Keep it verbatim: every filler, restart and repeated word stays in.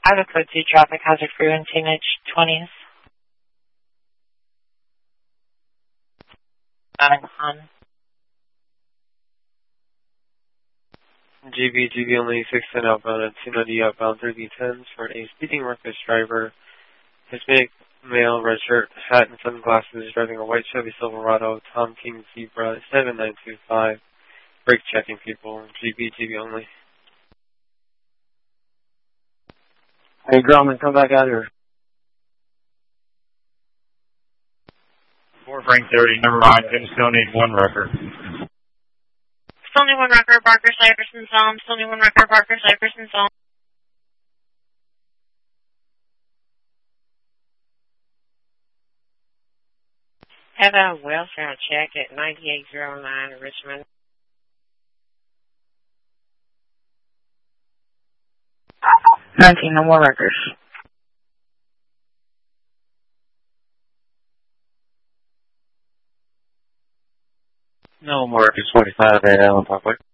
I have a code two traffic hazard for you in teenage twenties. Adding on. G B, G B only six ten outbound at two ninety outbound thirty tens for a speeding reckless driver. Hispanic male, red shirt, hat, and sunglasses, driving a white Chevy Silverado, Tom King Zebra seven nine two five. Brake checking people. G B, G B only. Hey, Grumman, come back out here. four Frank thirty, never mind. I still need one record. Still need one record, Barker, Cypress, Psalm. Still need one record, Barker, Cypress, Psalm. Had a welfare check at ninety-eight oh nine Richmond. nineteen, no more records. No more records, forty-five at Allen Parkway.